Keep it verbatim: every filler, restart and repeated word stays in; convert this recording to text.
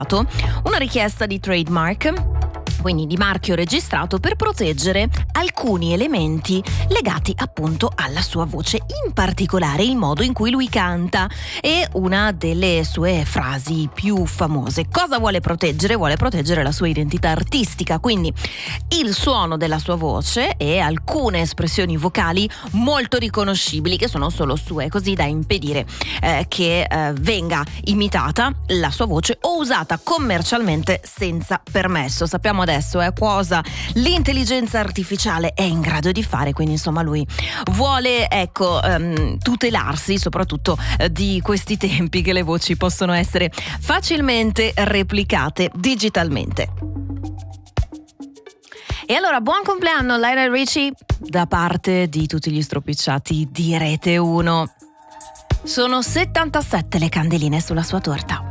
una richiesta di trademark, quindi di marchio registrato, per proteggere alcuni elementi legati appunto alla sua voce, in particolare il modo in cui lui canta e una delle sue frasi più famose. Cosa vuole proteggere? Vuole proteggere la sua identità artistica, quindi il suono della sua voce e alcune espressioni vocali molto riconoscibili che sono solo sue, così da impedire eh, che eh, venga imitata la sua voce o usata commercialmente senza permesso. Sappiamo adesso è cosa l'intelligenza artificiale è in grado di fare, quindi insomma lui vuole ecco um, tutelarsi soprattutto uh, di questi tempi che le voci possono essere facilmente replicate digitalmente. E allora buon compleanno Lionel Richie da parte di tutti gli stropicciati di Rete uno. Sono settantasette le candeline sulla sua torta.